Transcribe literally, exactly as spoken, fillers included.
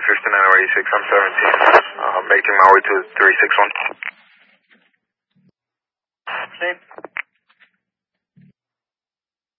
fifty-nine oh eighty-six, I'm seventeen. Uh, making my way to three six one. Same.